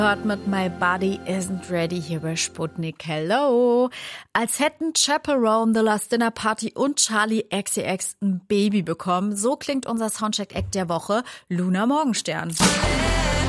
Hört mit My Body Isn't Ready hier bei Sputnik. Hello! Als hätten Chaperone, The Last Dinner Party und Charlie XCX ein Baby bekommen. So klingt unser Soundcheck-Act der Woche, Luna Morgenstern.